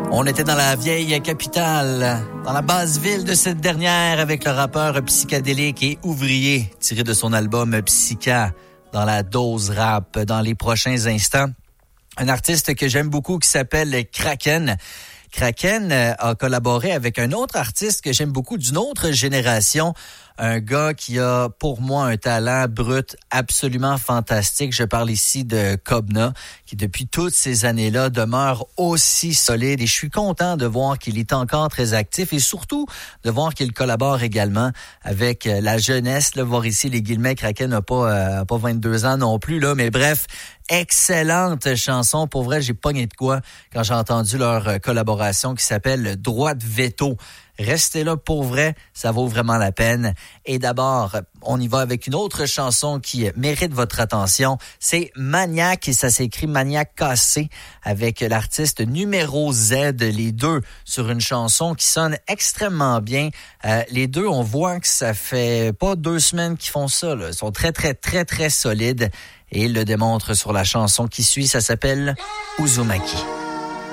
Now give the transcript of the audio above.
On était dans la vieille capitale, dans la basse ville de cette dernière, avec le rappeur psychédélique et ouvrier, tiré de son album Psycha, dans la dose rap. Dans les prochains instants, un artiste que j'aime beaucoup qui s'appelle Kraken. Kraken a collaboré avec un autre artiste que j'aime beaucoup d'une autre génération, un gars qui a pour moi un talent brut absolument fantastique. Je parle ici de Kobna, qui depuis toutes ces années-là demeure aussi solide et je suis content de voir qu'il est encore très actif et surtout de voir qu'il collabore également avec la jeunesse. Là, voir ici les guillemets, Kraken n'a pas 22 ans non plus, là, mais bref, excellente chanson. Pour vrai, j'ai pogné de quoi quand j'ai entendu leur collaboration qui s'appelle Droit de veto. Restez là pour vrai, ça vaut vraiment la peine. Et d'abord, on y va avec une autre chanson qui mérite votre attention. C'est Maniac et ça s'écrit Maniac cassé avec l'artiste numéro Z, les deux, sur une chanson qui sonne extrêmement bien. Les deux, on voit que ça fait pas 2 semaines qu'ils font ça, là. Ils sont très, très, très, très solides et ils le démontrent sur la chanson qui suit. Ça s'appelle Uzumaki.